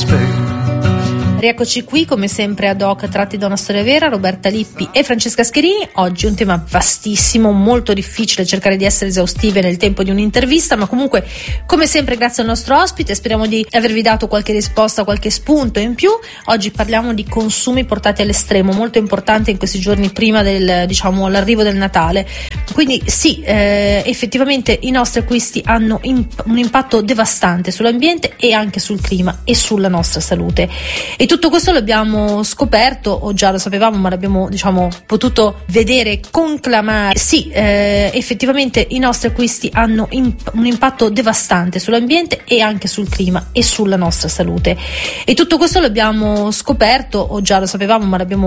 Rieccoci qui come sempre ad hoc tratti da una storia vera, Roberta Lippi e Francesca Scherini. Oggi un tema vastissimo, molto difficile cercare di essere esaustive nel tempo di un'intervista, ma comunque come sempre grazie al nostro ospite speriamo di avervi dato qualche risposta, qualche spunto in più. Oggi parliamo di consumi portati all'estremo, molto importante in questi giorni prima del l'arrivo del Natale. Quindi sì, effettivamente i nostri acquisti hanno un impatto devastante sull'ambiente e anche sul clima e sulla nostra salute. E tutto questo l'abbiamo scoperto, o già lo sapevamo, ma l'abbiamo potuto vedere, conclamare. Sì, effettivamente i nostri acquisti hanno un impatto devastante sull'ambiente e anche sul clima e sulla nostra salute. E tutto questo l'abbiamo scoperto, o già lo sapevamo, ma l'abbiamo